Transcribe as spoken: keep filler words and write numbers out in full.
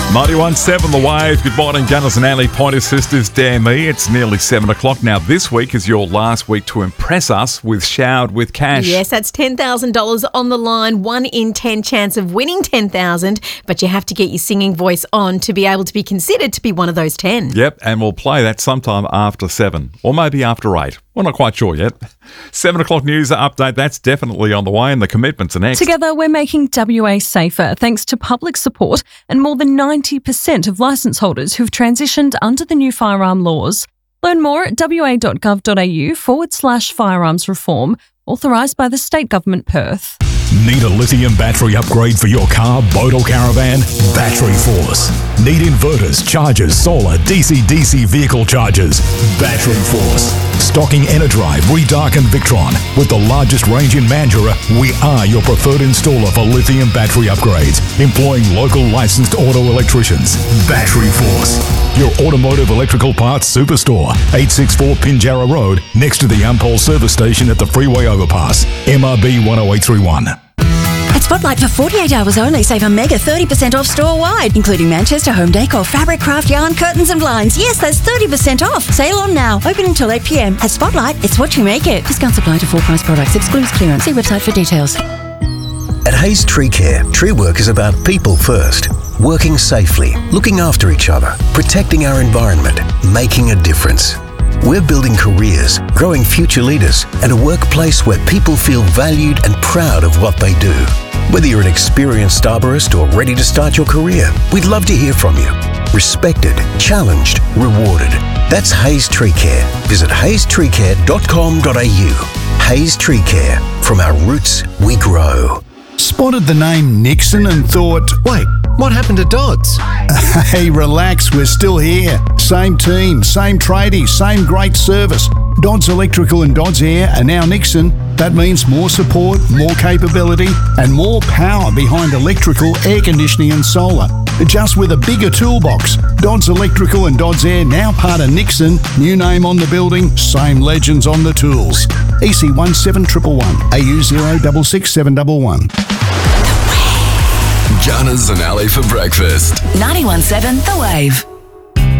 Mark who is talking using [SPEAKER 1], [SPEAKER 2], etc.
[SPEAKER 1] ninety-one point seven The Wave. Good morning, Gunners and Alley Pointer Sisters. Dare me. It's nearly seven o'clock now. This week is your last week to impress us with Showered with Cash.
[SPEAKER 2] Yes, that's ten thousand dollars on the line. One in ten chance of winning ten thousand dollars, but you have to get your singing voice on to be able to be considered to be one of those ten.
[SPEAKER 1] Yep, and we'll play that sometime after seven or maybe after eight. We're not quite sure yet. seven o'clock news update, that's definitely on the way, and the commitments are next.
[SPEAKER 3] Together, we're making W A safer thanks to public support and more than ninety percent of licence holders who've transitioned under the new firearm laws. Learn more at wa.gov.au forward slash firearms reform, authorised by the State Government Perth.
[SPEAKER 4] Need a lithium battery upgrade for your car, boat or caravan? Battery Force. Need inverters, chargers, solar, D C D C vehicle chargers? Battery Force. Stocking Enerdrive, Redark and Victron. With the largest range in Mandurah, we are your preferred installer for lithium battery upgrades, employing local licensed auto electricians. Battery Force. Your automotive electrical parts superstore. eight sixty-four Pinjarra Road, next to the Umpole service station at the freeway overpass. M R B one oh eight three one.
[SPEAKER 5] At Spotlight for forty-eight hours only, save a mega thirty percent off store-wide, including Manchester home decor, fabric, craft, yarn, curtains and blinds. Yes, that's thirty percent off. Sale on now. Open until eight p.m. At Spotlight, it's what you make it. Discounts apply to full price products. Excludes clearance. See website for details.
[SPEAKER 6] At Hayes Tree Care, tree work is about people first. Working safely, looking after each other, protecting our environment, making a difference. We're building careers, growing future leaders, and a workplace where people feel valued and proud of what they do. Whether you're an experienced arborist or ready to start your career, we'd love to hear from you. Respected, challenged, rewarded. That's Hayes Tree Care. Visit hayes tree care dot com dot a u. Hayes Tree Care. From our roots, we grow.
[SPEAKER 7] Spotted the name Nixon and thought,
[SPEAKER 8] wait, what happened to Dodds?
[SPEAKER 7] Hey, relax, we're still here. Same team, same tradies, same great service. Dodds Electrical and Dodds Air are now Nixon. That means more support, more capability and more power behind electrical, air conditioning and solar. Just with a bigger toolbox. Dodds Electrical and Dodds Air, now part of Nixon. New name on the building, same legends on the tools. E C one seven one one one, A U zero six six seven one one.
[SPEAKER 4] Gunners and Alley for breakfast.
[SPEAKER 5] ninety-one point seven The Wave.